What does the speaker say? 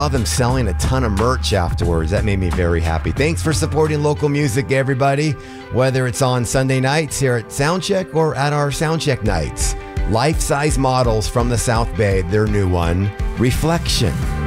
Saw them selling a ton of merch afterwards. That made me very happy. Thanks for supporting local music, everybody. Whether it's on Sunday nights here at Soundcheck or at our Soundcheck nights. Life-size models from the South Bay, their new one, Reflection.